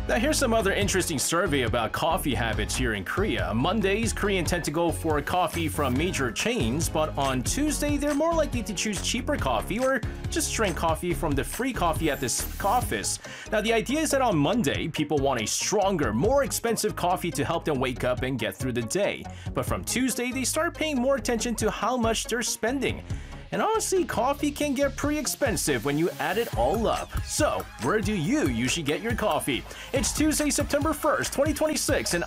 Now, here's some other interesting survey about coffee habits here in Korea. Mondays, Koreans tend to go for coffee from major chains, but on Tuesday, they're more likely to choose cheaper coffee or just drink coffee from the free coffee at this office. Now, the idea is that on Monday, people want a stronger, more expensive coffee to help them wake up and get through the day. But from Tuesday, they start paying more attention to how much they're spending. And honestly, coffee can get pretty expensive when you add it all up. So, where do you usually get your coffee? It's Tuesday, September 1st, 2026, and